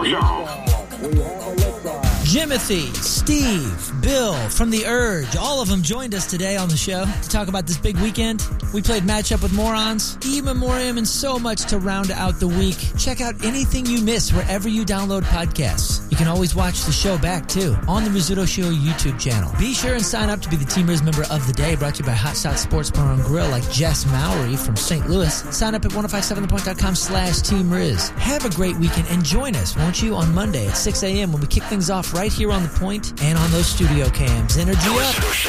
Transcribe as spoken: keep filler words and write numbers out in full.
y'all. Jimothy, Steve, Bill from The Urge, all of them joined us today on the show to talk about this big weekend. We played Matchup with Morons, E Memoriam, and so much to round out the week. Check out anything you miss wherever you download podcasts. You can always watch the show back, too, on the Rizzuto Show YouTube channel. Be sure and sign up to be the Team Riz member of the day, brought to you by Hot Shot Sports Bar and Grill, like Jess Mowry from Saint Louis. Sign up at ten fifty-seven the point dot com slash Team Riz. Have a great weekend and join us, won't you, on Monday at six a.m. when we kick things off right here on The Point and on those studio cams. Energy up.